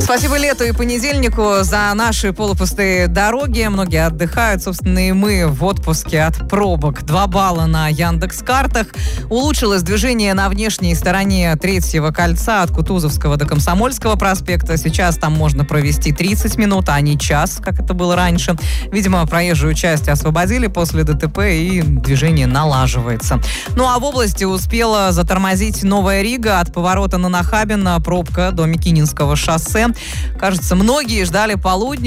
Спасибо лету и понедельнику за наши полупустые дороги. Многие отдыхают, собственно, и мы в отпуске от пробок. 2 балла на Яндекс.Картах. Улучшилось движение на внешней стороне Третьего кольца от Кутузовского до Комсомольского проспекта. Сейчас там можно провести 30 минут, а не час, как это было раньше. Видимо, проезжую часть освободили после ДТП, и движение налаживается. Ну а в области успела затормозить Новая Рига от поворота на Нахабино. Пробка до Микининского шоссе. Кажется, многие ждали полудня.